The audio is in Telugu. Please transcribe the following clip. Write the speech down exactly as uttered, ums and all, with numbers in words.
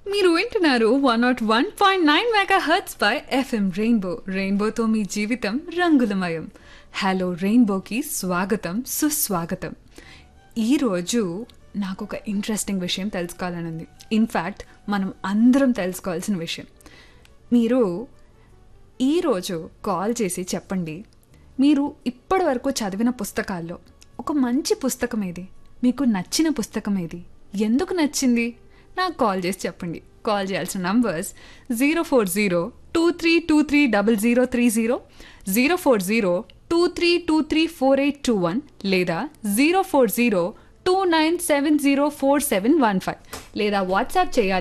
మీరు వింటున్నారు one not one point nine mega hurts pi FM rainbow రెయిన్బోతో మీ జీవితం రంగులమయం. హలో రెయిన్బోకి స్వాగతం సుస్వాగతం. ఈరోజు నాకు ఒక ఇంట్రెస్టింగ్ విషయం తెలుసుకోవాలని ఉంది. ఇన్ఫ్యాక్ట్ మనం అందరం తెలుసుకోవాల్సిన విషయం. మీరు ఈరోజు కాల్ చేసి చెప్పండి, మీరు ఇప్పటి వరకు చదివిన పుస్తకాల్లో ఒక మంచి పుస్తకం ఏది, మీకు నచ్చిన పుస్తకం ఏది, ఎందుకు నచ్చింది, నాకు కాల్ చేసి చెప్పండి. కాల్ చేయాల్సిన numbers zero four zero two three two three double zero three zero, zero four zero two three two three four eight two one లేదా zero four zero two nine seven zero four seven one five లేదా వాట్సాప్ చేయాలి